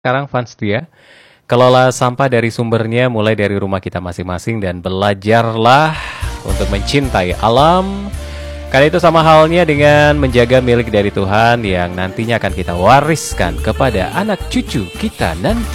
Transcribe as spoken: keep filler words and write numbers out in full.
Sekarang fans dia, kelola sampah dari sumbernya mulai dari rumah kita masing-masing dan belajarlah untuk mencintai alam. Karena itu sama halnya dengan menjaga milik dari Tuhan yang nantinya akan kita wariskan kepada anak cucu kita nanti.